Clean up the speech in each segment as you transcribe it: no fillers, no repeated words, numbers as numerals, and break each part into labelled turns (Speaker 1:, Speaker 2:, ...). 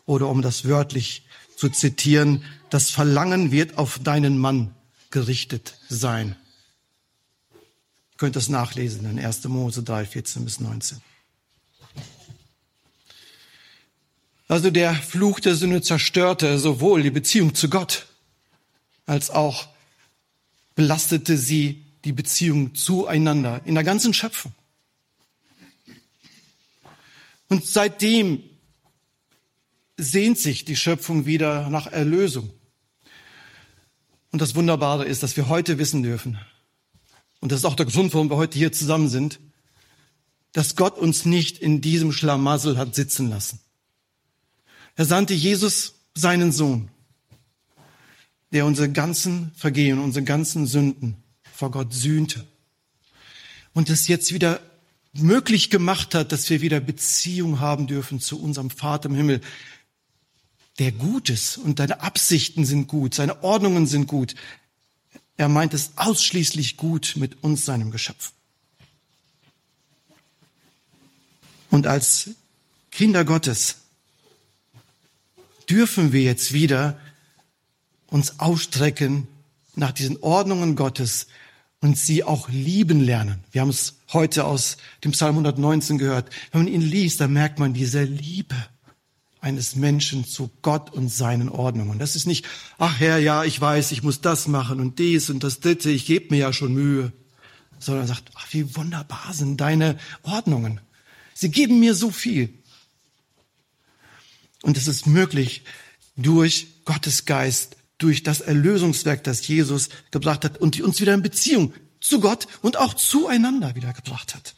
Speaker 1: Oder um das wörtlich zu zitieren, das Verlangen wird auf deinen Mann gerichtet sein. Ihr könnt das nachlesen in 1. Mose 3, 14 bis 19. Also der Fluch der Sünde zerstörte sowohl die Beziehung zu Gott, als auch belastete sie die Beziehung zueinander in der ganzen Schöpfung. Und seitdem sehnt sich die Schöpfung wieder nach Erlösung. Und das Wunderbare ist, dass wir heute wissen dürfen, und das ist auch der Grund, warum wir heute hier zusammen sind, dass Gott uns nicht in diesem Schlamassel hat sitzen lassen. Er sandte Jesus, seinen Sohn, der unsere ganzen Vergehen, unsere ganzen Sünden vor Gott sühnte und es jetzt wieder möglich gemacht hat, dass wir wieder Beziehung haben dürfen zu unserem Vater im Himmel, der gut ist und seine Absichten sind gut, seine Ordnungen sind gut. Er meint es ausschließlich gut mit uns, seinem Geschöpf. Und als Kinder Gottes dürfen wir jetzt wieder uns ausstrecken nach diesen Ordnungen Gottes und sie auch lieben lernen. Wir haben es heute aus dem Psalm 119 gehört. Wenn man ihn liest, dann merkt man diese Liebe eines Menschen zu Gott und seinen Ordnungen. Das ist nicht, ach Herr, ja, ich weiß, ich muss das machen und dies und das Dritte, ich gebe mir ja schon Mühe. Sondern er sagt, ach, wie wunderbar sind deine Ordnungen. Sie geben mir so viel. Und es ist möglich durch Gottes Geist, durch das Erlösungswerk, das Jesus gebracht hat und die uns wieder in Beziehung zu Gott und auch zueinander wieder gebracht hat.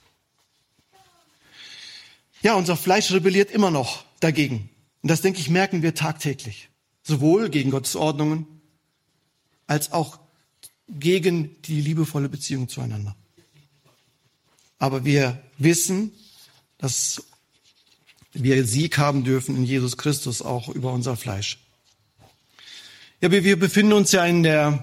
Speaker 1: Ja, unser Fleisch rebelliert immer noch dagegen. Und das, denke ich, merken wir tagtäglich. Sowohl gegen Gottes Ordnungen, als auch gegen die liebevolle Beziehung zueinander. Aber wir wissen, dass wir Sieg haben dürfen in Jesus Christus auch über unser Fleisch. Ja, wir befinden uns ja in der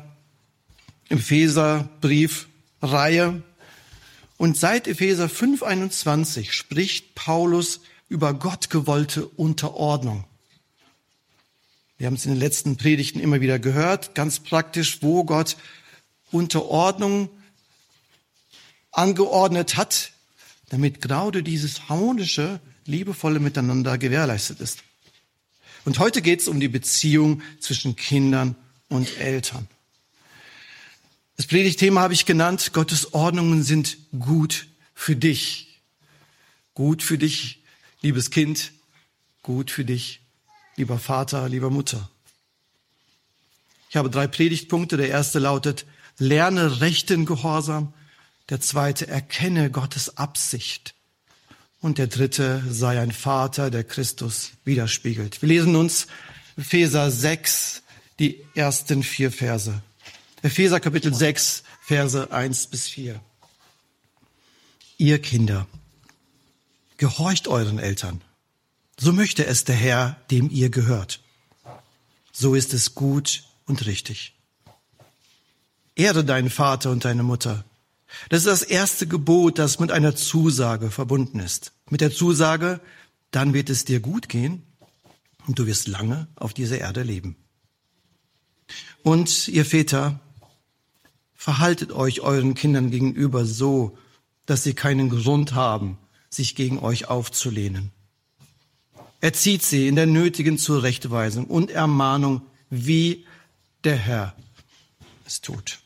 Speaker 1: Epheserbriefreihe. Und seit Epheser 5,21 spricht Paulus über gottgewollte Unterordnung. Wir haben es in den letzten Predigten immer wieder gehört, ganz praktisch, wo Gott Unterordnung angeordnet hat, damit gerade dieses harmonische, liebevolle Miteinander gewährleistet ist. Und heute geht es um die Beziehung zwischen Kindern und Eltern. Das Predigtthema habe ich genannt, Gottes Ordnungen sind gut für dich. Gut für dich, liebes Kind, gut für dich, lieber Vater, lieber Mutter. Ich habe 3 Predigtpunkte. Der erste lautet, lerne rechten Gehorsam. Der zweite, erkenne Gottes Absicht. Und der dritte, sei ein Vater, der Christus widerspiegelt. Wir lesen uns Epheser 6, die ersten 4 Verse. Epheser Kapitel 6, Verse 1 bis 4. Ihr Kinder, gehorcht euren Eltern. So möchte es der Herr, dem ihr gehört. So ist es gut und richtig. Ehre deinen Vater und deine Mutter. Das ist das erste Gebot, das mit einer Zusage verbunden ist. Mit der Zusage, dann wird es dir gut gehen und du wirst lange auf dieser Erde leben. Und ihr Väter, verhaltet euch euren Kindern gegenüber so, dass sie keinen Grund haben, sich gegen euch aufzulehnen. Erzieht sie in der nötigen Zurechtweisung und Ermahnung, wie der Herr es tut.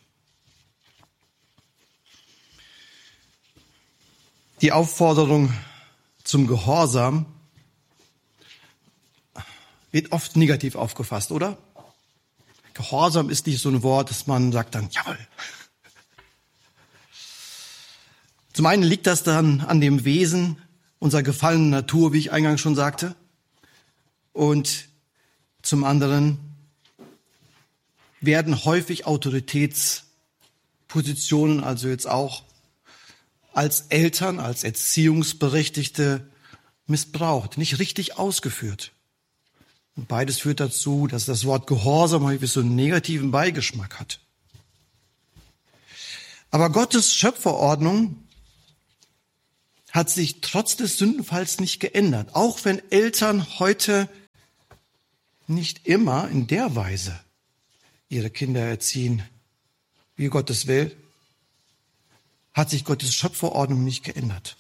Speaker 1: Die Aufforderung zum Gehorsam wird oft negativ aufgefasst, oder? Gehorsam ist nicht so ein Wort, dass man sagt dann, jawohl. Zum einen liegt das dann an dem Wesen unserer gefallenen Natur, wie ich eingangs schon sagte. Und zum anderen werden häufig Autoritätspositionen, also jetzt auch als Eltern, als Erziehungsberechtigte missbraucht, nicht richtig ausgeführt. Und beides führt dazu, dass das Wort Gehorsam häufig so einen negativen Beigeschmack hat. Aber Gottes Schöpferordnung hat sich trotz des Sündenfalls nicht geändert. Auch wenn Eltern heute nicht immer in der Weise ihre Kinder erziehen, wie Gott es will, hat sich Gottes Schöpferordnung nicht geändert.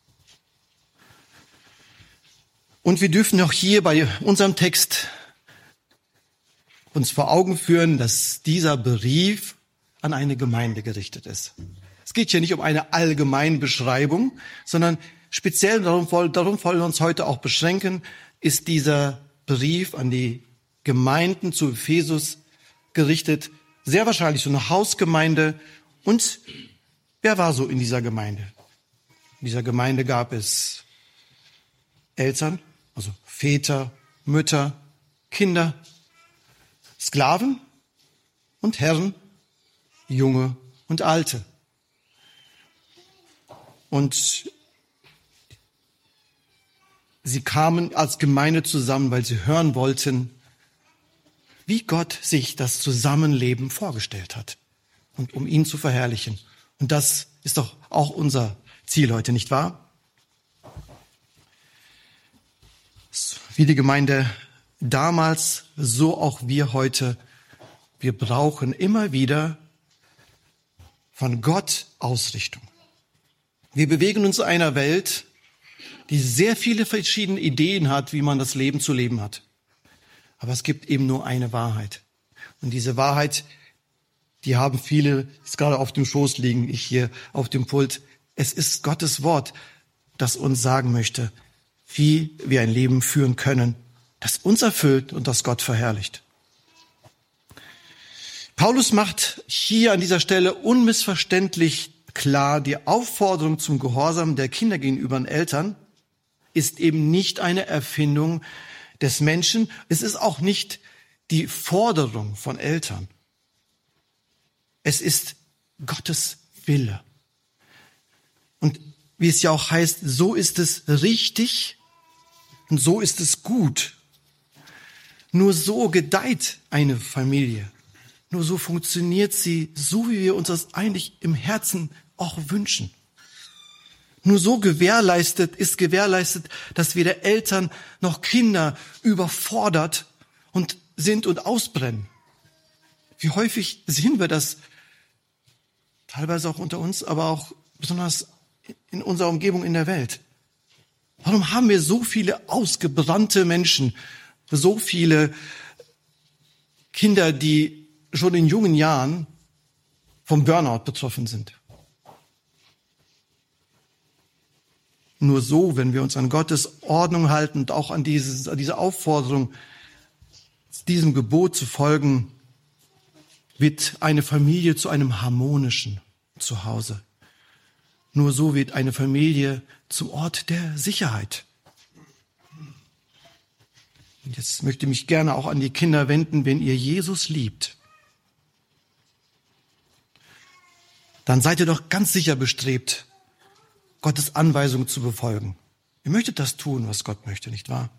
Speaker 1: Und wir dürfen auch hier bei unserem Text uns vor Augen führen, dass dieser Brief an eine Gemeinde gerichtet ist. Es geht hier nicht um eine Allgemeinbeschreibung, sondern speziell, darum wollen wir uns heute auch beschränken, ist dieser Brief an die Gemeinden zu Ephesus gerichtet, sehr wahrscheinlich so eine Hausgemeinde. Und wer war so in dieser Gemeinde? In dieser Gemeinde gab es Eltern, also Väter, Mütter, Kinder, Sklaven und Herren, Junge und Alte. Und sie kamen als Gemeinde zusammen, weil sie hören wollten, wie Gott sich das Zusammenleben vorgestellt hat und um ihn zu verherrlichen. Und das ist doch auch unser Ziel heute, nicht wahr? Wie die Gemeinde damals, so auch wir heute. Wir brauchen immer wieder von Gott Ausrichtung. Wir bewegen uns in einer Welt, die sehr viele verschiedene Ideen hat, wie man das Leben zu leben hat. Aber es gibt eben nur eine Wahrheit. Und diese Wahrheit, die haben viele, jetzt gerade auf dem Schoß liegen, ich hier auf dem Pult. Es ist Gottes Wort, das uns sagen möchte, wie wir ein Leben führen können, das uns erfüllt und das Gott verherrlicht. Paulus macht hier an dieser Stelle unmissverständlich klar, die Aufforderung zum Gehorsam der Kinder gegenüber den Eltern ist eben nicht eine Erfindung des Menschen. Es ist auch nicht die Forderung von Eltern. Es ist Gottes Wille. Und wie es ja auch heißt, so ist es richtig und so ist es gut. Nur so gedeiht eine Familie. Nur so funktioniert sie, so wie wir uns das eigentlich im Herzen auch wünschen. Nur so ist gewährleistet, dass weder Eltern noch Kinder überfordert sind und ausbrennen. Wie häufig sehen wir das, teilweise auch unter uns, aber auch besonders in unserer Umgebung in der Welt. Warum haben wir so viele ausgebrannte Menschen, so viele Kinder, die schon in jungen Jahren vom Burnout betroffen sind? Nur so, wenn wir uns an Gottes Ordnung halten und auch an diese Aufforderung, diesem Gebot zu folgen, wird eine Familie zu einem harmonischen Zuhause. Nur so wird eine Familie zum Ort der Sicherheit. Und jetzt möchte ich mich gerne auch an die Kinder wenden, wenn ihr Jesus liebt, dann seid ihr doch ganz sicher bestrebt, Gottes Anweisung zu befolgen. Ihr möchtet das tun, was Gott möchte, nicht wahr?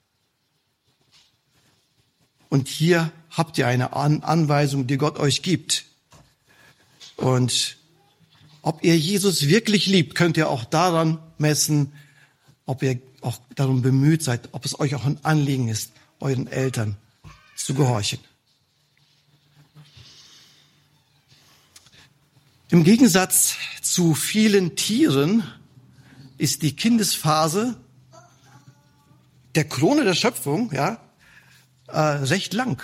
Speaker 1: Und hier habt ihr eine Anweisung, die Gott euch gibt. Und ob ihr Jesus wirklich liebt, könnt ihr auch daran messen, ob ihr auch darum bemüht seid, ob es euch auch ein Anliegen ist, euren Eltern zu gehorchen. Im Gegensatz zu vielen Tieren ist die Kindesphase der Krone der Schöpfung recht lang.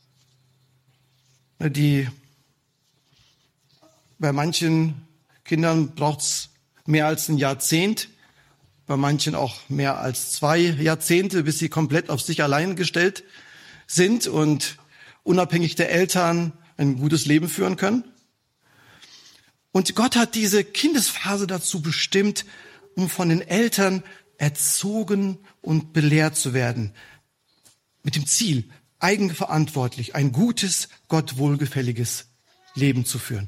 Speaker 1: Bei manchen Kindern braucht es mehr als ein Jahrzehnt, bei manchen auch mehr als 2 Jahrzehnte, bis sie komplett auf sich allein gestellt sind und unabhängig der Eltern ein gutes Leben führen können. Und Gott hat diese Kindesphase dazu bestimmt, um von den Eltern erzogen und belehrt zu werden. Mit dem Ziel, eigenverantwortlich ein gutes, Gott wohlgefälliges Leben zu führen.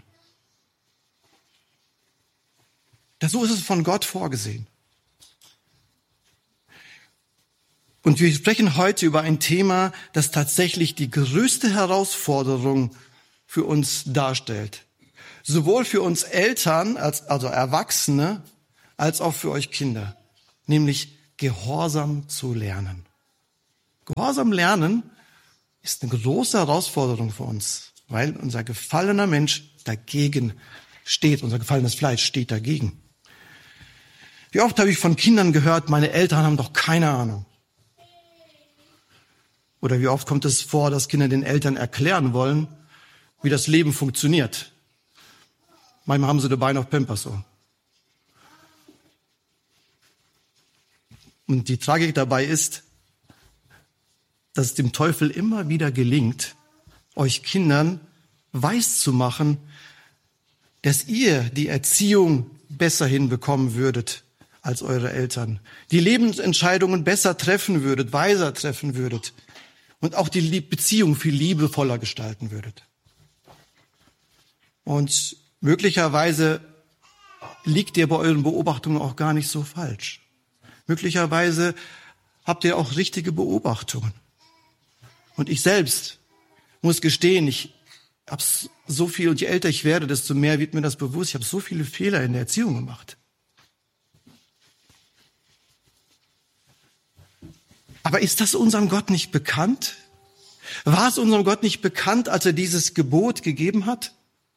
Speaker 1: So ist es von Gott vorgesehen. Und wir sprechen heute über ein Thema, das tatsächlich die größte Herausforderung für uns darstellt. Sowohl für uns Eltern, also Erwachsene, als auch für euch Kinder. Nämlich Gehorsam zu lernen. Gehorsam lernen ist eine große Herausforderung für uns, weil unser gefallener Mensch dagegen steht, unser gefallenes Fleisch steht dagegen. Wie oft habe ich von Kindern gehört, meine Eltern haben doch keine Ahnung. Oder wie oft kommt es vor, dass Kinder den Eltern erklären wollen, wie das Leben funktioniert. Manchmal haben sie dabei noch Pampers um. Und die Tragik dabei ist, dass es dem Teufel immer wieder gelingt, euch Kindern weiszumachen, dass ihr die Erziehung besser hinbekommen würdet als eure Eltern, die Lebensentscheidungen besser treffen würdet, weiser treffen würdet und auch die Beziehung viel liebevoller gestalten würdet. Und möglicherweise liegt ihr bei euren Beobachtungen auch gar nicht so falsch. Möglicherweise habt ihr auch richtige Beobachtungen. Und ich selbst muss gestehen, ich habe so viel, und je älter ich werde, desto mehr wird mir das bewusst, ich habe so viele Fehler in der Erziehung gemacht. Aber ist das unserem Gott nicht bekannt? War es unserem Gott nicht bekannt, als er dieses Gebot gegeben hat?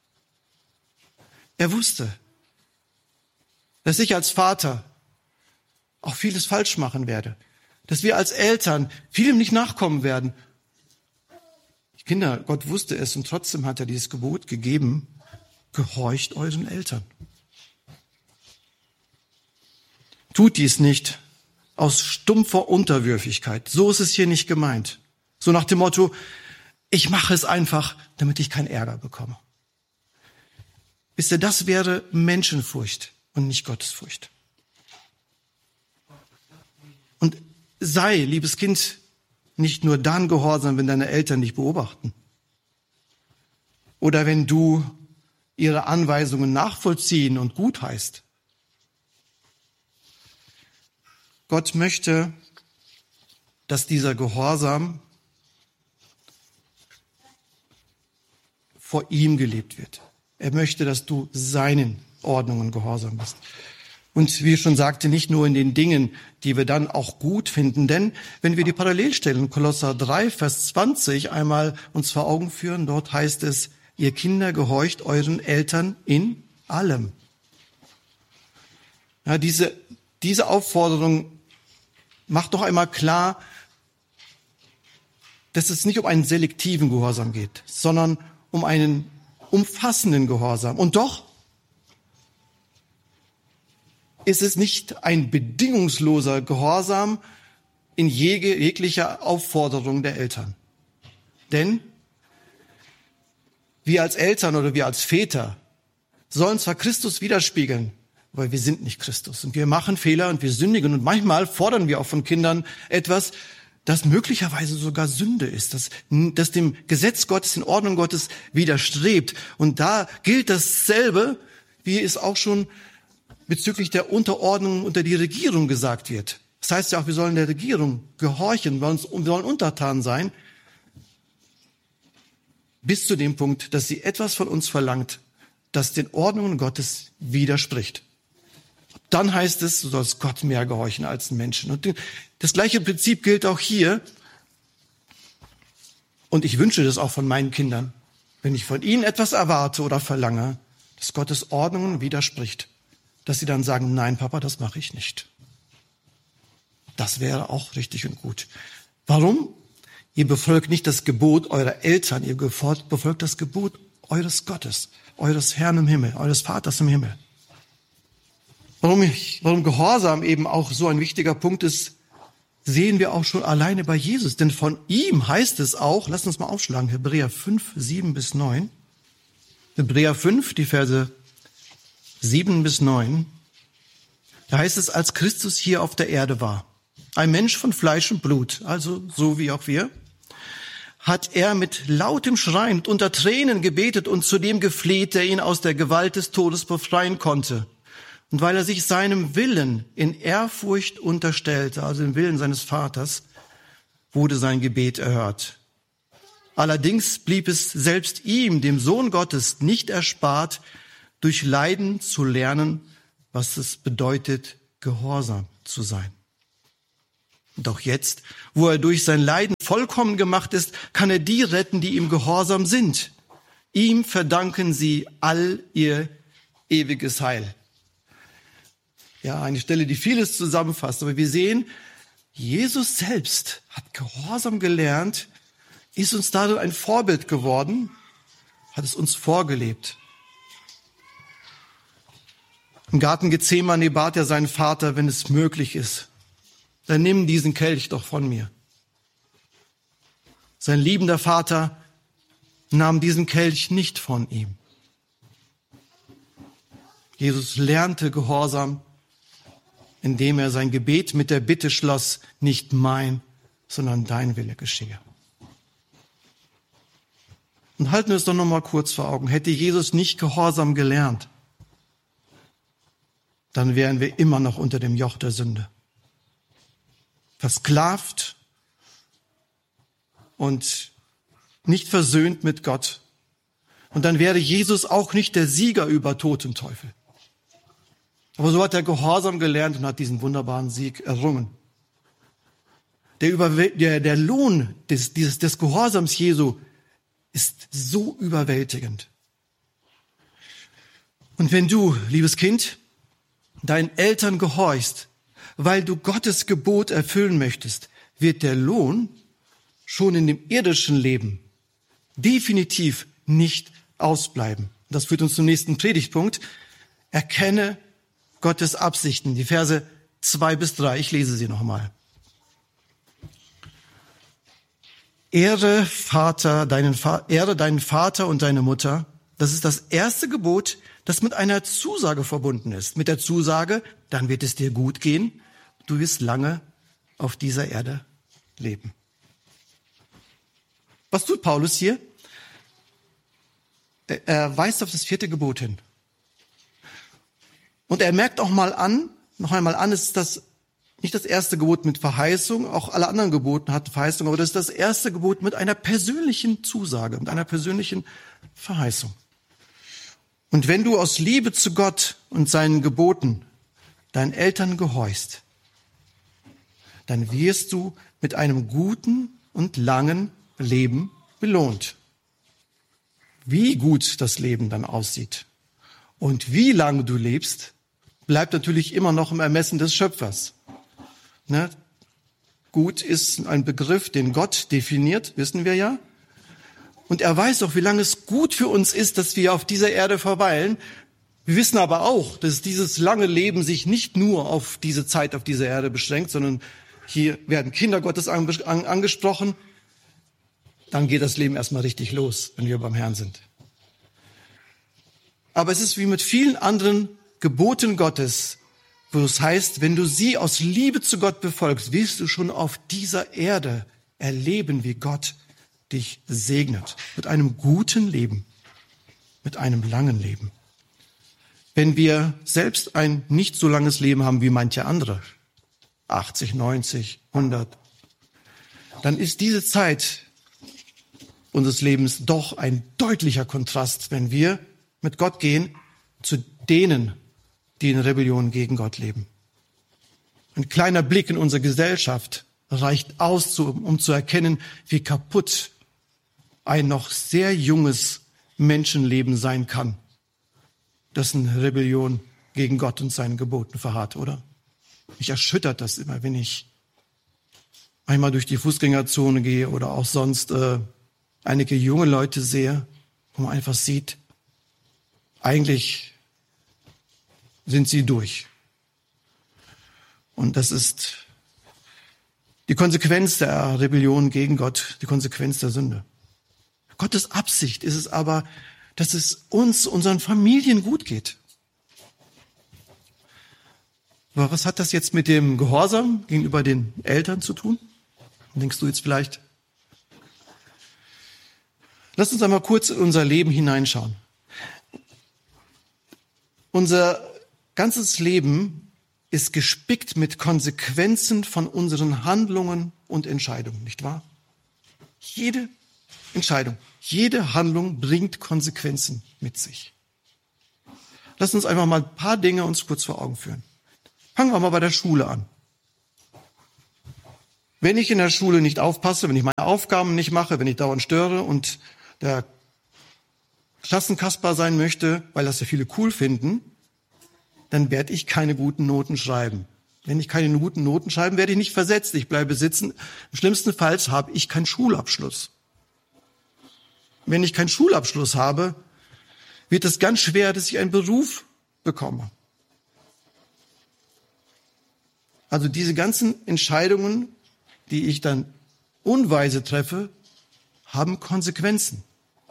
Speaker 1: Er wusste, dass ich als Vater auch vieles falsch machen werde, dass wir als Eltern vielem nicht nachkommen werden. Kinder, Gott wusste es und trotzdem hat er dieses Gebot gegeben, gehorcht euren Eltern. Tut dies nicht aus stumpfer Unterwürfigkeit. So ist es hier nicht gemeint. So nach dem Motto, ich mache es einfach, damit ich keinen Ärger bekomme. Wisst ihr, das wäre Menschenfurcht und nicht Gottesfurcht. Und sei, liebes Kind, nicht nur dann gehorsam, wenn deine Eltern dich beobachten. Oder wenn du ihre Anweisungen nachvollziehen und gutheißt. Gott möchte, dass dieser Gehorsam vor ihm gelebt wird. Er möchte, dass du seinen Ordnungen gehorsam bist. Und wie ich schon sagte, nicht nur in den Dingen, die wir dann auch gut finden. Denn wenn wir die Parallelstellen, Kolosser 3, Vers 20, einmal uns vor Augen führen, dort heißt es, ihr Kinder gehorcht euren Eltern in allem. Ja, diese Aufforderung macht doch einmal klar, dass es nicht um einen selektiven Gehorsam geht, sondern um einen umfassenden Gehorsam. Und doch ist es nicht ein bedingungsloser Gehorsam in jeglicher Aufforderung der Eltern. Denn wir als Eltern oder wir als Väter sollen zwar Christus widerspiegeln, aber wir sind nicht Christus. Und wir machen Fehler und wir sündigen. Und manchmal fordern wir auch von Kindern etwas, das möglicherweise sogar Sünde ist, das dem Gesetz Gottes, den Ordnung Gottes widerstrebt. Und da gilt dasselbe, wie es auch schon bezüglich der Unterordnung unter die Regierung gesagt wird. Das heißt ja auch, wir sollen der Regierung gehorchen, wir sollen untertan sein, bis zu dem Punkt, dass sie etwas von uns verlangt, das den Ordnungen Gottes widerspricht. Dann heißt es, du sollst Gott mehr gehorchen als den Menschen. Und das gleiche Prinzip gilt auch hier. Und ich wünsche das auch von meinen Kindern, wenn ich von ihnen etwas erwarte oder verlange, dass Gottes Ordnungen widerspricht, dass sie dann sagen, nein, Papa, das mache ich nicht. Das wäre auch richtig und gut. Warum? Ihr befolgt nicht das Gebot eurer Eltern, ihr befolgt das Gebot eures Gottes, eures Herrn im Himmel, eures Vaters im Himmel. Warum Gehorsam eben auch so ein wichtiger Punkt ist, sehen wir auch schon alleine bei Jesus. Denn von ihm heißt es auch, lasst uns mal aufschlagen, Hebräer 5, 7 bis 9. Hebräer 5, die Verse 7 bis 9. Da heißt es, als Christus hier auf der Erde war, ein Mensch von Fleisch und Blut, also so wie auch wir, hat er mit lautem Schreien und unter Tränen gebetet und zu dem gefleht, der ihn aus der Gewalt des Todes befreien konnte. Und weil er sich seinem Willen in Ehrfurcht unterstellte, also dem Willen seines Vaters, wurde sein Gebet erhört. Allerdings blieb es selbst ihm, dem Sohn Gottes, nicht erspart, durch Leiden zu lernen, was es bedeutet, gehorsam zu sein. Doch jetzt, wo er durch sein Leiden vollkommen gemacht ist, kann er die retten, die ihm gehorsam sind. Ihm verdanken sie all ihr ewiges Heil. Ja, eine Stelle, die vieles zusammenfasst. Aber wir sehen, Jesus selbst hat Gehorsam gelernt, ist uns dadurch ein Vorbild geworden, hat es uns vorgelebt. Im Garten Gethsemane bat er seinen Vater, wenn es möglich ist, dann nimm diesen Kelch doch von mir. Sein liebender Vater nahm diesen Kelch nicht von ihm. Jesus lernte Gehorsam, indem er sein Gebet mit der Bitte schloss, nicht mein, sondern dein Wille geschehe. Und halten wir es doch noch mal kurz vor Augen. Hätte Jesus nicht Gehorsam gelernt, dann wären wir immer noch unter dem Joch der Sünde. Versklavt und nicht versöhnt mit Gott. Und dann wäre Jesus auch nicht der Sieger über Tod und Teufel. Aber so hat er Gehorsam gelernt und hat diesen wunderbaren Sieg errungen. Der Lohn des Gehorsams Jesu ist so überwältigend. Und wenn du, liebes Kind, deinen Eltern gehorchst, weil du Gottes Gebot erfüllen möchtest, wird der Lohn schon in dem irdischen Leben definitiv nicht ausbleiben. Das führt uns zum nächsten Predigtpunkt. Erkenne Gottes Absichten. Die Verse 2-3. Ich lese sie nochmal. Ehre deinen Vater und deine Mutter. Das ist das erste Gebot, das mit einer Zusage verbunden ist. Mit der Zusage, dann wird es dir gut gehen. Du wirst lange auf dieser Erde leben. Was tut Paulus hier? Er weist auf das 4. Gebot hin. Und er merkt auch noch einmal an, es ist das nicht das erste Gebot mit Verheißung, auch alle anderen Gebote hatten Verheißung, aber das ist das erste Gebot mit einer persönlichen Zusage, mit einer persönlichen Verheißung. Und wenn du aus Liebe zu Gott und seinen Geboten deinen Eltern gehorchst, dann wirst du mit einem guten und langen Leben belohnt. Wie gut das Leben dann aussieht und wie lange du lebst, bleibt natürlich immer noch im Ermessen des Schöpfers. Ne? Gut ist ein Begriff, den Gott definiert, wissen wir ja. Und er weiß auch, wie lange es gut für uns ist, dass wir auf dieser Erde verweilen. Wir wissen aber auch, dass dieses lange Leben sich nicht nur auf diese Zeit auf dieser Erde beschränkt, sondern hier werden Kinder Gottes angesprochen. Dann geht das Leben erstmal richtig los, wenn wir beim Herrn sind. Aber es ist wie mit vielen anderen Geboten Gottes, wo es heißt, wenn du sie aus Liebe zu Gott befolgst, wirst du schon auf dieser Erde erleben, wie Gott dich segnet. Mit einem guten Leben, mit einem langen Leben. Wenn wir selbst ein nicht so langes Leben haben wie manche andere, 80, 90, 100, dann ist diese Zeit unseres Lebens doch ein deutlicher Kontrast, wenn wir mit Gott gehen, zu denen, die in Rebellion gegen Gott leben. Ein kleiner Blick in unsere Gesellschaft reicht aus, um zu erkennen, wie kaputt ein noch sehr junges Menschenleben sein kann, das in Rebellion gegen Gott und seinen Geboten verharrt, oder? Mich erschüttert das immer, wenn ich einmal durch die Fußgängerzone gehe oder auch sonst einige junge Leute sehe, wo man einfach sieht, eigentlich sind sie durch. Und das ist die Konsequenz der Rebellion gegen Gott, die Konsequenz der Sünde. Gottes Absicht ist es aber, dass es uns, unseren Familien gut geht. Aber was hat das jetzt mit dem Gehorsam gegenüber den Eltern zu tun? Denkst du jetzt vielleicht? Lass uns einmal kurz in unser Leben hineinschauen. Unser ganzes Leben ist gespickt mit Konsequenzen von unseren Handlungen und Entscheidungen, nicht wahr? Jede Entscheidung, jede Handlung bringt Konsequenzen mit sich. Lass uns einfach mal ein paar Dinge uns kurz vor Augen führen. Fangen wir mal bei der Schule an. Wenn ich in der Schule nicht aufpasse, wenn ich meine Aufgaben nicht mache, wenn ich dauernd störe und der Klassenkasper sein möchte, weil das ja viele cool finden, dann werde ich keine guten Noten schreiben. Wenn ich keine guten Noten schreibe, werde ich nicht versetzt. Ich bleibe sitzen. Im schlimmsten Fall habe ich keinen Schulabschluss. Wenn ich keinen Schulabschluss habe, wird es ganz schwer, dass ich einen Beruf bekomme. Also diese ganzen Entscheidungen, die ich dann unweise treffe, haben Konsequenzen.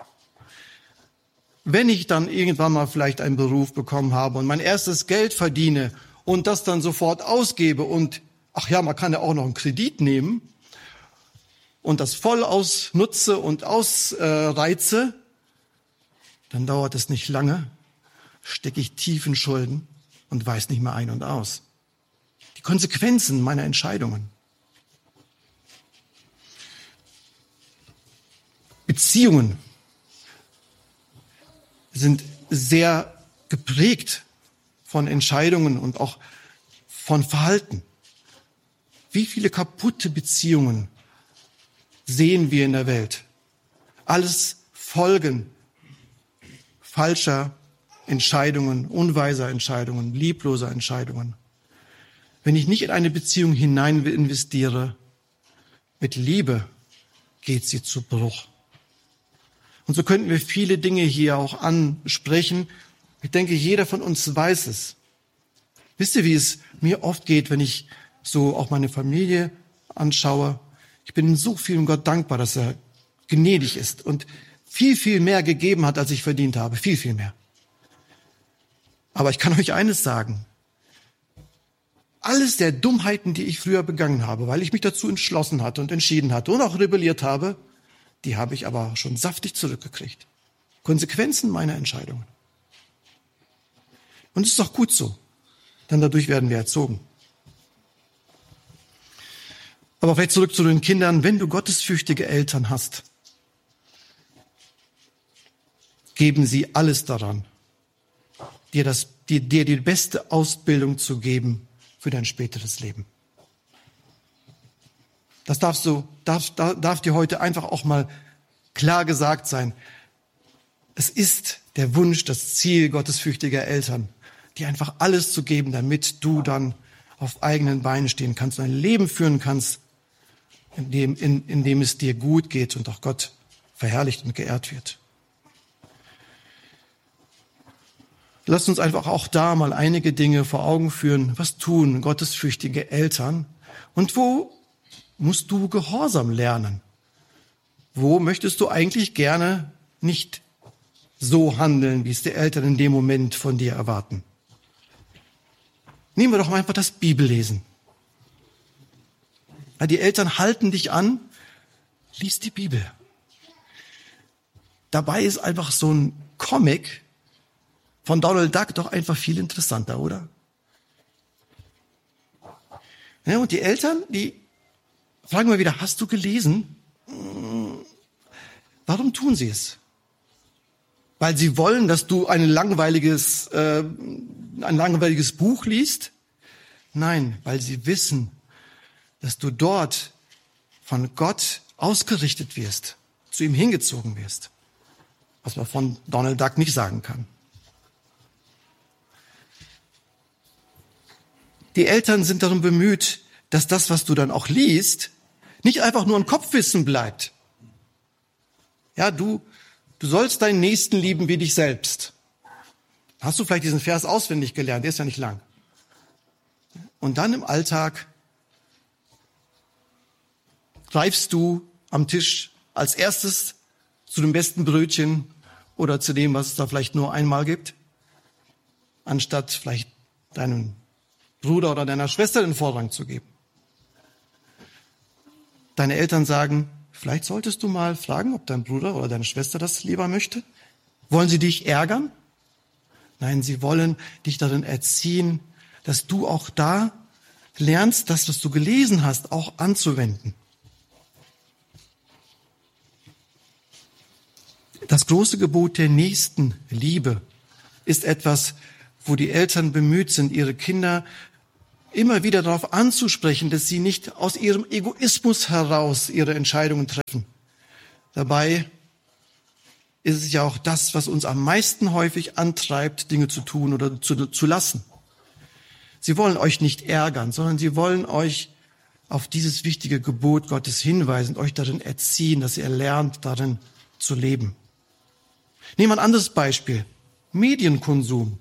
Speaker 1: Wenn ich dann irgendwann mal vielleicht einen Beruf bekommen habe und mein erstes Geld verdiene und das dann sofort ausgebe und, ach ja, man kann ja auch noch einen Kredit nehmen und das voll ausnutze und ausreize, dann dauert es nicht lange, stecke ich tief in Schulden und weiß nicht mehr ein und aus. Die Konsequenzen meiner Entscheidungen. Beziehungen sind sehr geprägt von Entscheidungen und auch von Verhalten. Wie viele kaputte Beziehungen sehen wir in der Welt? Alles Folgen falscher Entscheidungen, unweiser Entscheidungen, liebloser Entscheidungen. Wenn ich nicht in eine Beziehung hinein investiere, mit Liebe geht sie zu Bruch. Und so könnten wir viele Dinge hier auch ansprechen. Ich denke, jeder von uns weiß es. Wisst ihr, wie es mir oft geht, wenn ich so auch meine Familie anschaue? Ich bin in so vielem Gott dankbar, dass er gnädig ist und viel, viel mehr gegeben hat, als ich verdient habe. Viel, viel mehr. Aber ich kann euch eines sagen. Alles der Dummheiten, die ich früher begangen habe, weil ich mich dazu entschlossen hatte und entschieden hatte und auch rebelliert habe, die habe ich aber schon saftig zurückgekriegt. Konsequenzen meiner Entscheidungen. Und es ist doch gut so, denn dadurch werden wir erzogen. Aber vielleicht zurück zu den Kindern. Wenn du gottesfürchtige Eltern hast, geben sie alles daran, dir die beste Ausbildung zu geben für dein späteres Leben. Das darf dir heute einfach auch mal klar gesagt sein. Es ist der Wunsch, das Ziel gottesfürchtiger Eltern, dir einfach alles zu geben, damit du dann auf eigenen Beinen stehen kannst und ein Leben führen kannst, in dem es dir gut geht und auch Gott verherrlicht und geehrt wird. Lasst uns einfach auch da mal einige Dinge vor Augen führen. Was tun gottesfürchtige Eltern? Und wo musst du Gehorsam lernen? Wo möchtest du eigentlich gerne nicht so handeln, wie es die Eltern in dem Moment von dir erwarten? Nehmen wir doch mal einfach das Bibellesen. Ja, die Eltern halten dich an, lies die Bibel. Dabei ist einfach so ein Comic von Donald Duck doch einfach viel interessanter, oder? Ja, und die Eltern, die fragen mal wieder, hast du gelesen? Warum tun sie es? Weil sie wollen, dass du ein langweiliges Buch liest? Nein, weil sie wissen, dass du dort von Gott ausgerichtet wirst, zu ihm hingezogen wirst. Was man von Donald Duck nicht sagen kann. Die Eltern sind darum bemüht, dass das, was du dann auch liest, nicht einfach nur ein Kopfwissen bleibt. Ja, du sollst deinen Nächsten lieben wie dich selbst. Hast du vielleicht diesen Vers auswendig gelernt? Der ist ja nicht lang. Und dann im Alltag greifst du am Tisch als erstes zu dem besten Brötchen oder zu dem, was es da vielleicht nur einmal gibt, anstatt vielleicht deinem Bruder oder deiner Schwester den Vorrang zu geben. Deine Eltern sagen, vielleicht solltest du mal fragen, ob dein Bruder oder deine Schwester das lieber möchte. Wollen sie dich ärgern? Nein, sie wollen dich darin erziehen, dass du auch da lernst, das, was du gelesen hast, auch anzuwenden. Das große Gebot der Nächstenliebe ist etwas, wo die Eltern bemüht sind, ihre Kinder immer wieder darauf anzusprechen, dass sie nicht aus ihrem Egoismus heraus ihre Entscheidungen treffen. Dabei ist es ja auch das, was uns am meisten häufig antreibt, Dinge zu tun oder zu lassen. Sie wollen euch nicht ärgern, sondern sie wollen euch auf dieses wichtige Gebot Gottes hinweisen, euch darin erziehen, dass ihr lernt, darin zu leben. Nehmen wir ein anderes Beispiel. Medienkonsum.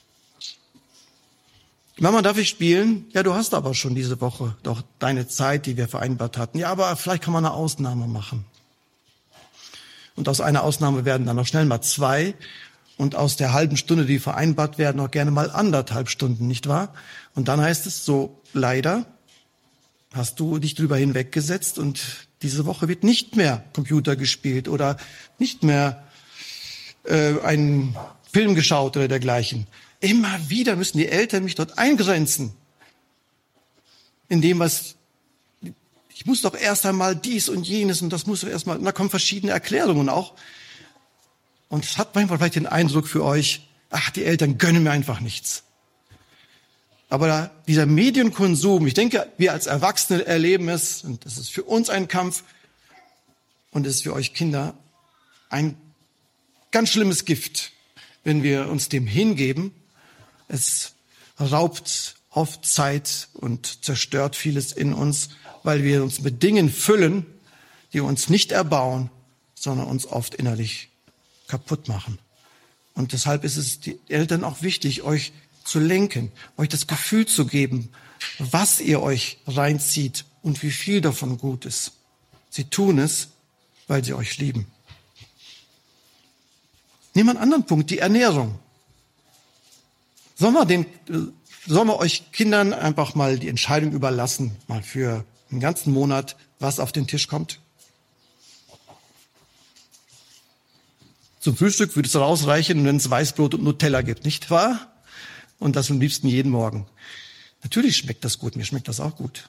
Speaker 1: Mama, darf ich spielen? Ja, du hast aber schon diese Woche doch deine Zeit, die wir vereinbart hatten. Ja, aber vielleicht kann man eine Ausnahme machen. Und aus einer Ausnahme werden dann noch schnell mal 2. Und aus der halben Stunde, die vereinbart werden, auch gerne mal 1,5 Stunden, nicht wahr? Und dann heißt es so, leider hast du dich drüber hinweggesetzt und diese Woche wird nicht mehr Computer gespielt oder nicht mehr einen Film geschaut oder dergleichen. Immer wieder müssen die Eltern mich dort eingrenzen. In dem, ich muss doch erst einmal dies und jenes und das muss doch erst mal, da kommen verschiedene Erklärungen auch. Und es hat manchmal vielleicht den Eindruck für euch, die Eltern gönnen mir einfach nichts. Aber dieser Medienkonsum, ich denke, wir als Erwachsene erleben es, und das ist für uns ein Kampf und es ist für euch Kinder ein ganz schlimmes Gift, wenn wir uns dem hingeben. Es raubt oft Zeit und zerstört vieles in uns, weil wir uns mit Dingen füllen, die uns nicht erbauen, sondern uns oft innerlich kaputt machen. Und deshalb ist es den Eltern auch wichtig, euch zu lenken, euch das Gefühl zu geben, was ihr euch reinzieht und wie viel davon gut ist. Sie tun es, weil sie euch lieben. Nehmen wir einen anderen Punkt, die Ernährung. Sollen wir euch Kindern einfach mal die Entscheidung überlassen, mal für einen ganzen Monat, was auf den Tisch kommt? Zum Frühstück würde es rausreichen, wenn es Weißbrot und Nutella gibt, nicht wahr? Und das am liebsten jeden Morgen. Natürlich schmeckt das gut, mir schmeckt das auch gut.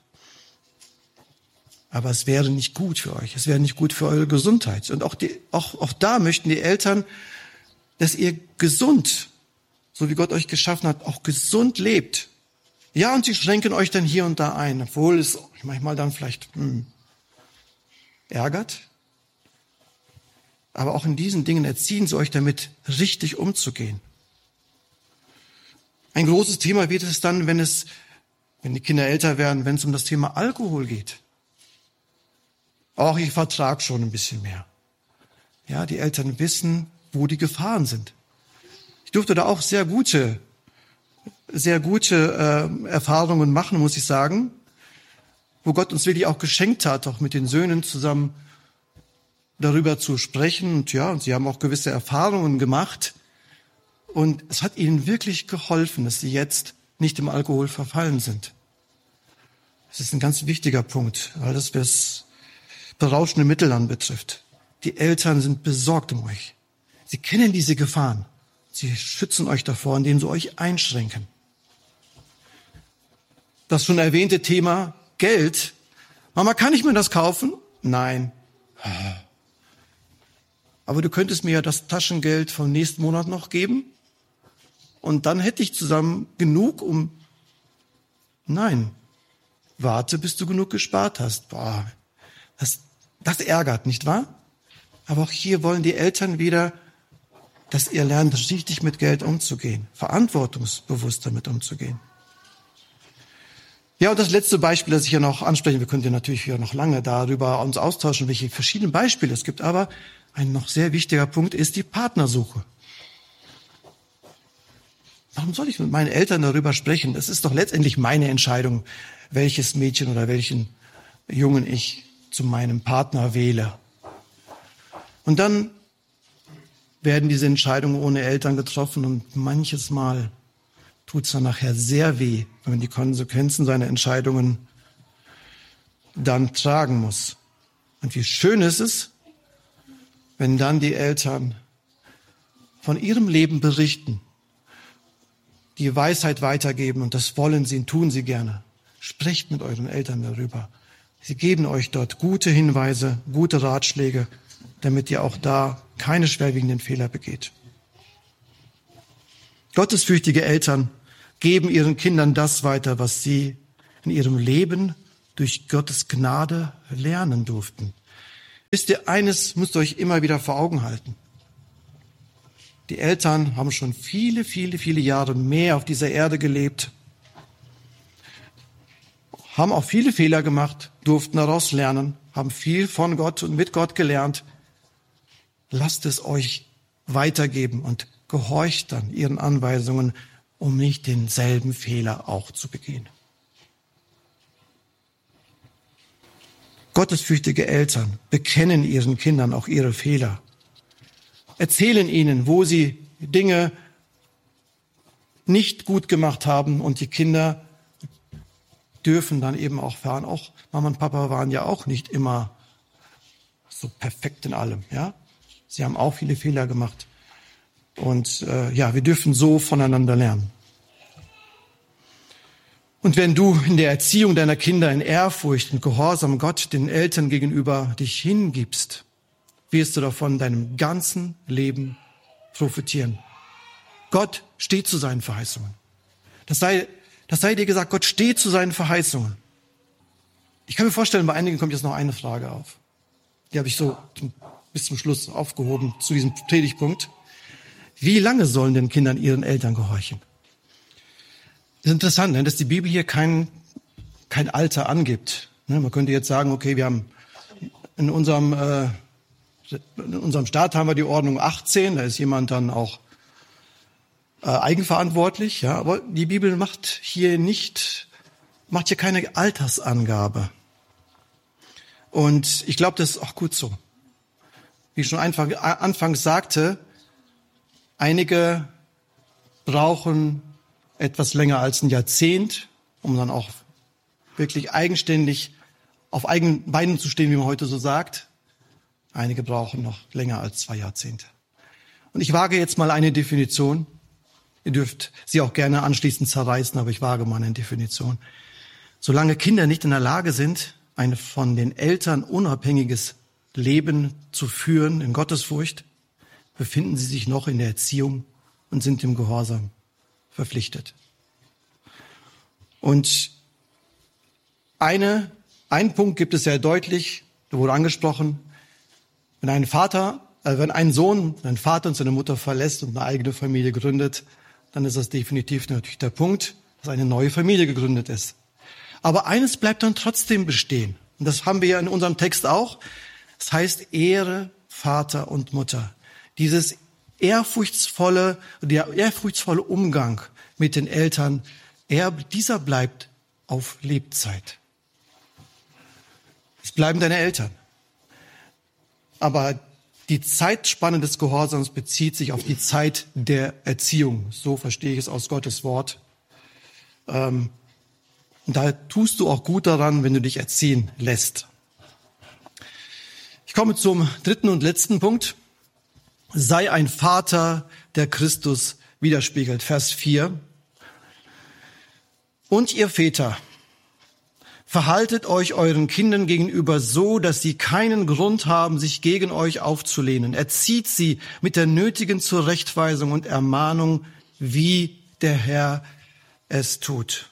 Speaker 1: Aber es wäre nicht gut für euch, es wäre nicht gut für eure Gesundheit. Und auch da möchten die Eltern, dass ihr gesund, so wie Gott euch geschaffen hat, auch gesund lebt. Ja, und sie schränken euch dann hier und da ein, obwohl es euch manchmal dann vielleicht ärgert. Aber auch in diesen Dingen erziehen sie euch damit, richtig umzugehen. Ein großes Thema wird es dann, wenn die Kinder älter werden, wenn es um das Thema Alkohol geht. Auch ich vertrage schon ein bisschen mehr. Ja, die Eltern wissen, wo die Gefahren sind. Ich durfte da auch sehr gute Erfahrungen machen, muss ich sagen, wo Gott uns wirklich auch geschenkt hat, auch mit den Söhnen zusammen darüber zu sprechen. Und sie haben auch gewisse Erfahrungen gemacht. Und es hat ihnen wirklich geholfen, dass sie jetzt nicht im Alkohol verfallen sind. Das ist ein ganz wichtiger Punkt, weil das was berauschende Mittel anbetrifft. Die Eltern sind besorgt um euch. Sie kennen diese Gefahren. Sie schützen euch davor, indem sie euch einschränken. Das schon erwähnte Thema Geld. Mama, kann ich mir das kaufen? Nein. Aber du könntest mir ja das Taschengeld vom nächsten Monat noch geben? Und dann hätte ich zusammen genug, Nein. Warte, bis du genug gespart hast. Das ärgert, nicht wahr? Aber auch hier wollen die Eltern wieder, dass ihr lernt, richtig mit Geld umzugehen, verantwortungsbewusst damit umzugehen. Ja, und das letzte Beispiel, das ich hier noch anspreche, wir können ja natürlich hier noch lange darüber uns austauschen, welche verschiedenen Beispiele es gibt, aber ein noch sehr wichtiger Punkt ist die Partnersuche. Warum soll ich mit meinen Eltern darüber sprechen? Das ist doch letztendlich meine Entscheidung, welches Mädchen oder welchen Jungen ich zu meinem Partner wähle. Und dann werden diese Entscheidungen ohne Eltern getroffen und manches Mal tut es dann nachher sehr weh, wenn man die Konsequenzen seiner Entscheidungen dann tragen muss. Und wie schön ist es, wenn dann die Eltern von ihrem Leben berichten, die Weisheit weitergeben, und das wollen sie und tun sie gerne. Sprecht mit euren Eltern darüber. Sie geben euch dort gute Hinweise, gute Ratschläge, damit ihr auch da keine schwerwiegenden Fehler begeht. Gottesfürchtige Eltern geben ihren Kindern das weiter, was sie in ihrem Leben durch Gottes Gnade lernen durften. Wisst ihr, eines müsst ihr euch immer wieder vor Augen halten. Die Eltern haben schon viele, viele, viele Jahre mehr auf dieser Erde gelebt, haben auch viele Fehler gemacht, durften daraus lernen, haben viel von Gott und mit Gott gelernt. Lasst es euch weitergeben und gehorcht dann ihren Anweisungen, um nicht denselben Fehler auch zu begehen. Gottesfürchtige Eltern bekennen ihren Kindern auch ihre Fehler, erzählen ihnen, wo sie Dinge nicht gut gemacht haben, und die Kinder dürfen dann eben auch fahren. Auch Mama und Papa waren ja auch nicht immer so perfekt in allem, ja. Sie haben auch viele Fehler gemacht. Und wir dürfen so voneinander lernen. Und wenn du in der Erziehung deiner Kinder in Ehrfurcht und Gehorsam Gott, den Eltern gegenüber, dich hingibst, wirst du davon deinem ganzen Leben profitieren. Gott steht zu seinen Verheißungen. Das sei dir gesagt, Gott steht zu seinen Verheißungen. Ich kann mir vorstellen, bei einigen kommt jetzt noch eine Frage auf. Die habe ich so bis zum Schluss aufgehoben zu diesem Predigtpunkt. Wie lange sollen denn Kinder ihren Eltern gehorchen? Das ist interessant, dass die Bibel hier kein Alter angibt. Man könnte jetzt sagen, okay, wir haben in unserem Staat haben wir die Ordnung 18, da ist jemand dann auch eigenverantwortlich, ja, aber die Bibel macht hier keine Altersangabe. Und ich glaube, das ist auch gut so. Wie ich schon anfangs sagte, einige brauchen etwas länger als ein Jahrzehnt, um dann auch wirklich eigenständig auf eigenen Beinen zu stehen, wie man heute so sagt. Einige brauchen noch länger als 2 Jahrzehnte. Und ich wage jetzt mal eine Definition. Ihr dürft sie auch gerne anschließend zerreißen, aber ich wage mal eine Definition. Solange Kinder nicht in der Lage sind, ein von den Eltern unabhängiges Leben zu führen in Gottesfurcht, befinden sie sich noch in der Erziehung und sind dem Gehorsam verpflichtet. Und einen Punkt gibt es sehr deutlich, da wurde angesprochen, wenn ein Sohn seinen Vater und seine Mutter verlässt und eine eigene Familie gründet, dann ist das definitiv natürlich der Punkt, dass eine neue Familie gegründet ist. Aber eines bleibt dann trotzdem bestehen. Und das haben wir ja in unserem Text auch. Das heißt, Ehre Vater und Mutter. Der ehrfurchtsvolle Umgang mit den Eltern, dieser bleibt auf Lebzeit. Es bleiben deine Eltern. Aber die Zeitspanne des Gehorsams bezieht sich auf die Zeit der Erziehung. So verstehe ich es aus Gottes Wort. Und da tust du auch gut daran, wenn du dich erziehen lässt. Ich komme zum 3. und letzten Punkt. Sei ein Vater, der Christus widerspiegelt. Vers 4. Und ihr Väter, verhaltet euch euren Kindern gegenüber so, dass sie keinen Grund haben, sich gegen euch aufzulehnen. Erzieht sie mit der nötigen Zurechtweisung und Ermahnung, wie der Herr es tut.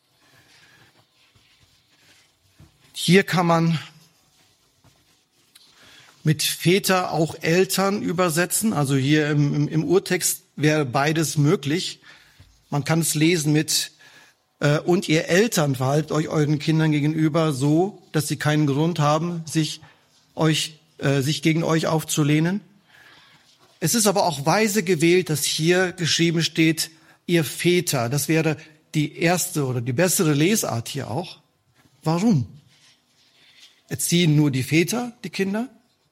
Speaker 1: Hier kann man mit Väter auch Eltern übersetzen. Also hier im Urtext wäre beides möglich. Man kann es lesen mit und ihr Eltern verhaltet euch euren Kindern gegenüber so, dass sie keinen Grund haben, sich gegen euch aufzulehnen. Es ist aber auch weise gewählt, dass hier geschrieben steht, ihr Väter. Das wäre die erste oder die bessere Lesart hier auch. Warum? Erziehen nur die Väter die Kinder?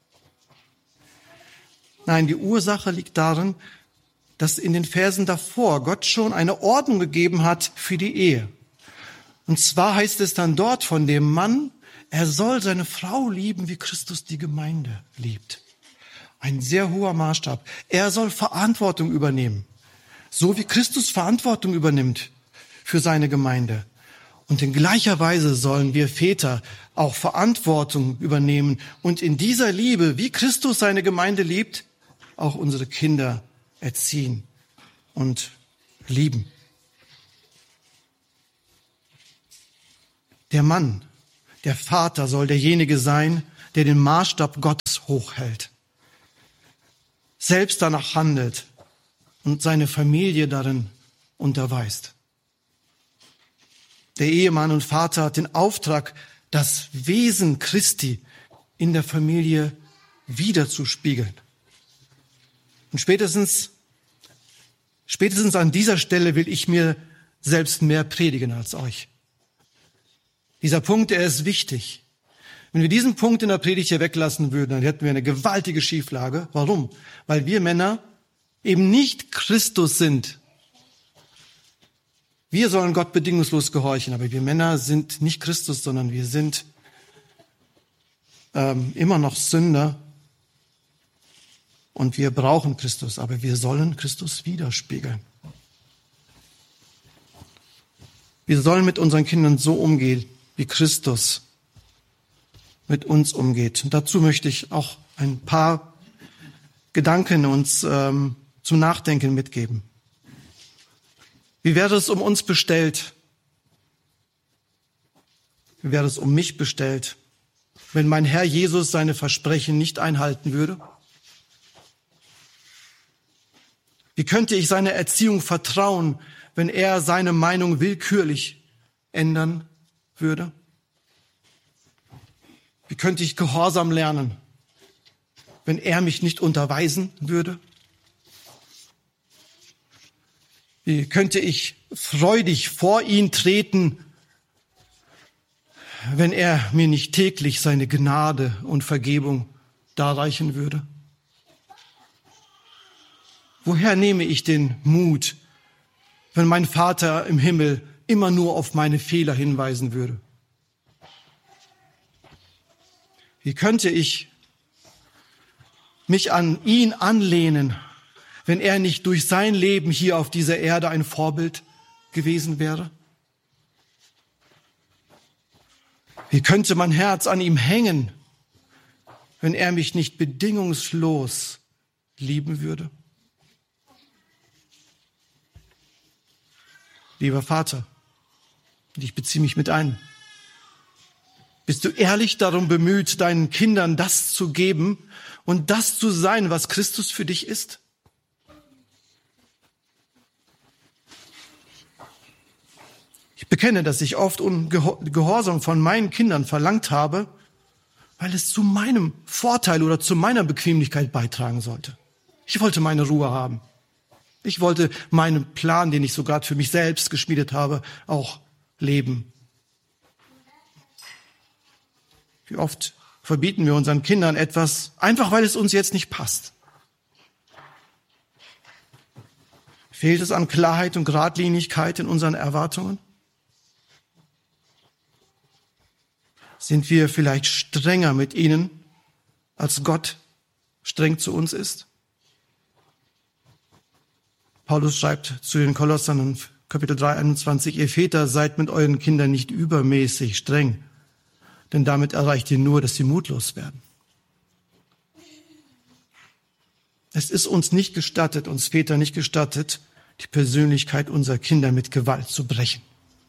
Speaker 1: Nein, die Ursache liegt darin, dass in den Versen davor Gott schon eine Ordnung gegeben hat für die Ehe. Und zwar heißt es dann dort von dem Mann, er soll seine Frau lieben, wie Christus die Gemeinde liebt. Ein sehr hoher Maßstab. Er soll Verantwortung übernehmen, so wie Christus Verantwortung übernimmt für seine Gemeinde. Und in gleicher Weise sollen wir Väter auch Verantwortung übernehmen und in dieser Liebe, wie Christus seine Gemeinde liebt, auch unsere Kinder erziehen und lieben. Der Mann, der Vater soll derjenige sein, der den Maßstab Gottes hochhält, selbst danach handelt und seine Familie darin unterweist. Der Ehemann und Vater hat den Auftrag, das Wesen Christi in der Familie wiederzuspiegeln. Und spätestens an dieser Stelle will ich mir selbst mehr predigen als euch. Dieser Punkt, der ist wichtig. Wenn wir diesen Punkt in der Predigt hier weglassen würden, dann hätten wir eine gewaltige Schieflage. Warum? Weil wir Männer eben nicht Christus sind. Wir sollen Gott bedingungslos gehorchen, aber wir Männer sind nicht Christus, sondern wir sind immer noch Sünder und wir brauchen Christus, aber wir sollen Christus widerspiegeln. Wir sollen mit unseren Kindern so umgehen, wie Christus mit uns umgeht. Und dazu möchte ich auch ein paar Gedanken uns zum Nachdenken mitgeben. Wie wäre es um uns bestellt? Wie wäre es um mich bestellt, wenn mein Herr Jesus seine Versprechen nicht einhalten würde? Wie könnte ich seiner Erziehung vertrauen, wenn er seine Meinung willkürlich ändern würde? Wie könnte ich Gehorsam lernen, wenn er mich nicht unterweisen würde? Wie könnte ich freudig vor ihn treten, wenn er mir nicht täglich seine Gnade und Vergebung darreichen würde? Woher nehme ich den Mut, wenn mein Vater im Himmel immer nur auf meine Fehler hinweisen würde? Wie könnte ich mich an ihn anlehnen, wenn er nicht durch sein Leben hier auf dieser Erde ein Vorbild gewesen wäre? Wie könnte mein Herz an ihm hängen, wenn er mich nicht bedingungslos lieben würde? Lieber Vater, und ich beziehe mich mit ein, bist du ehrlich darum bemüht, deinen Kindern das zu geben und das zu sein, was Christus für dich ist? Ich bekenne, dass ich oft Gehorsam von meinen Kindern verlangt habe, weil es zu meinem Vorteil oder zu meiner Bequemlichkeit beitragen sollte. Ich wollte meine Ruhe haben. Ich wollte meinen Plan, den ich so gerade für mich selbst geschmiedet habe, auch leben. Wie oft verbieten wir unseren Kindern etwas, einfach weil es uns jetzt nicht passt. Fehlt es an Klarheit und Geradlinigkeit in unseren Erwartungen? Sind wir vielleicht strenger mit ihnen, als Gott streng zu uns ist? Paulus schreibt zu den Kolossern in Kapitel 3, 21, ihr Väter seid mit euren Kindern nicht übermäßig streng, denn damit erreicht ihr nur, dass sie mutlos werden. Es ist uns nicht gestattet, uns Väter nicht gestattet, die Persönlichkeit unserer Kinder mit Gewalt zu brechen.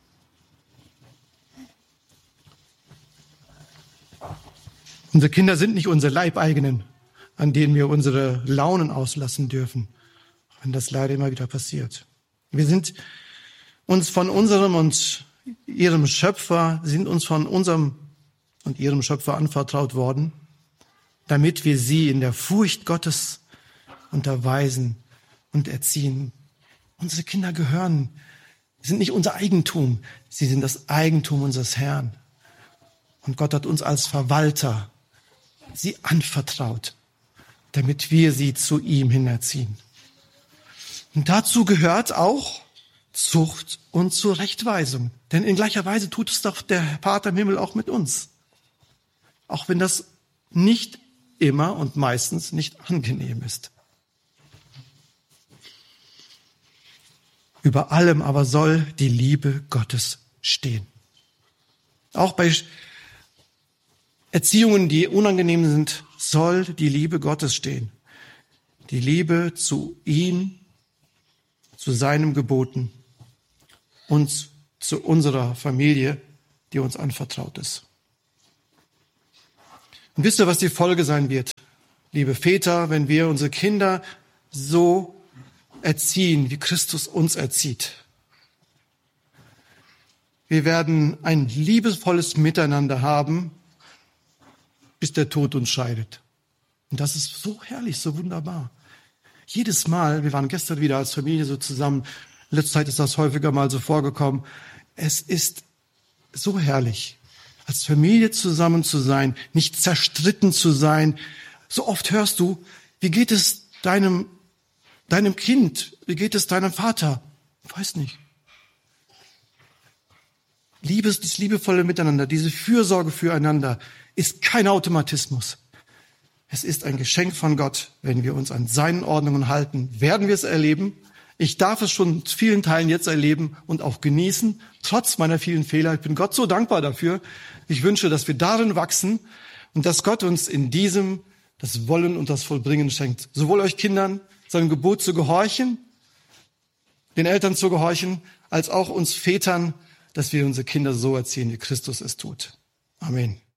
Speaker 1: Unsere Kinder sind nicht unsere Leibeigenen, an denen wir unsere Launen auslassen dürfen, wenn das leider immer wieder passiert. Wir sind uns von unserem und ihrem Schöpfer anvertraut worden, damit wir sie in der Furcht Gottes unterweisen und erziehen. Unsere Kinder sind nicht unser Eigentum, sie sind das Eigentum unseres Herrn. Und Gott hat uns als Verwalter sie anvertraut, damit wir sie zu ihm hinerziehen. Und dazu gehört auch Zucht und Zurechtweisung. Denn in gleicher Weise tut es doch der Vater im Himmel auch mit uns. Auch wenn das nicht immer und meistens nicht angenehm ist. Über allem aber soll die Liebe Gottes stehen. Auch bei Erziehungen, die unangenehm sind, soll die Liebe Gottes stehen. Die Liebe zu ihm, zu seinen Geboten und zu unserer Familie die uns anvertraut ist. Und wisst ihr, was die Folge sein wird, liebe Väter, wenn wir unsere Kinder so erziehen, wie Christus uns erzieht? Wir werden ein liebevolles Miteinander haben, bis der Tod uns scheidet. Und das ist so herrlich, so wunderbar. Jedes Mal, wir waren gestern wieder als Familie so zusammen, in letzter Zeit ist das häufiger mal so vorgekommen, es ist so herrlich, als Familie zusammen zu sein, nicht zerstritten zu sein. So oft hörst du, wie geht es deinem Kind, wie geht es deinem Vater? Ich weiß nicht. Dieses liebevolle Miteinander, diese Fürsorge füreinander ist kein Automatismus. Es ist ein Geschenk von Gott. Wenn wir uns an seinen Ordnungen halten, werden wir es erleben. Ich darf es schon in vielen Teilen jetzt erleben und auch genießen, trotz meiner vielen Fehler. Ich bin Gott so dankbar dafür. Ich wünsche, dass wir darin wachsen und dass Gott uns in diesem das Wollen und das Vollbringen schenkt. Sowohl euch Kindern seinem Gebot zu gehorchen, den Eltern zu gehorchen, als auch uns Vätern, dass wir unsere Kinder so erziehen, wie Christus es tut. Amen.